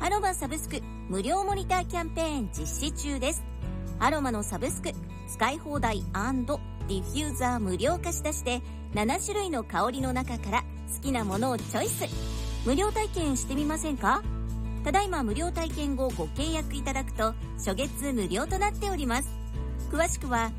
アロマサブスク無料モニターキャンペーン実施中です。アロマのサブスク使い放題&ディフューザー無料貸し出しで7種類の香りの中から好きなものをチョイス。無料体験してみませんか？ただいま無料体験後ご契約いただくと初月無料となっております。詳しくは